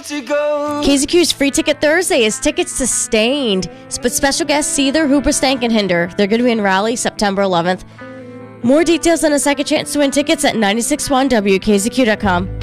have to go. KZQ's Free Ticket Thursday is tickets to Stained, but special guests Seether, Hooperstank, and Hinder. They're going to be in Raleigh September 11th. More details on a second chance to win tickets at 961WKZQ.com.